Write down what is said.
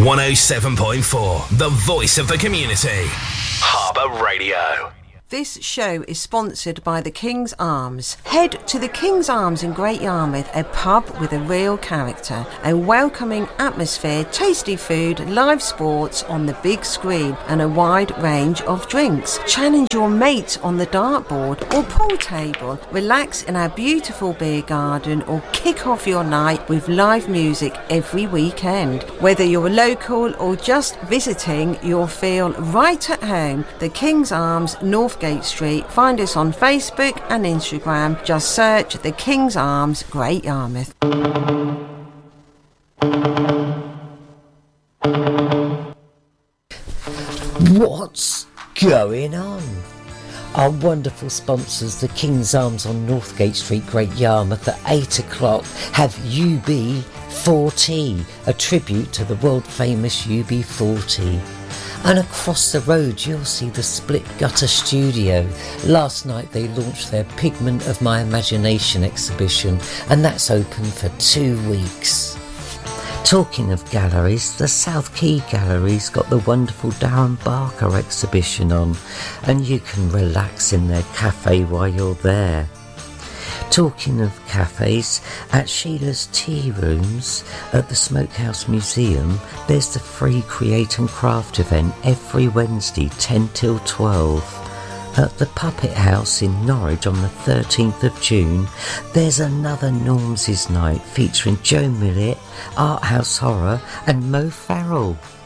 107.4, the voice of the community. Harbour Radio. This show is sponsored by the King's Arms. Head to the King's Arms in Great Yarmouth, a pub with a real character, a welcoming atmosphere, tasty food, live sports on the big screen and a wide range of drinks. Challenge your mate on the dartboard or pool table. Relax in our beautiful beer garden or kick off your night with live music every weekend. Whether you're local or just visiting, you'll feel right at home. The King's Arms, Northgate Street. Find us on Facebook and Instagram. Just search the King's Arms, Great Yarmouth. What's going on? Our wonderful sponsors, the King's Arms on Northgate Street, Great Yarmouth, at 8 o'clock have UB40, a tribute to the world famous UB40. And across the road you'll see the Split Gutter Studio. Last night they launched their Pigment of My Imagination exhibition, and that's open for 2 weeks. Talking of galleries, the South Quay Gallery's got the wonderful Darren Barker exhibition on, and you can relax in their cafe while you're there. Talking of cafes, at Sheila's Tea Rooms at the Smokehouse Museum, there's the free Create and Craft event every Wednesday 10 till 12. At the Puppet House in Norwich on the 13th of June, there's another Norms's Night featuring Joe Millett, Art House Horror and Mo Farrell.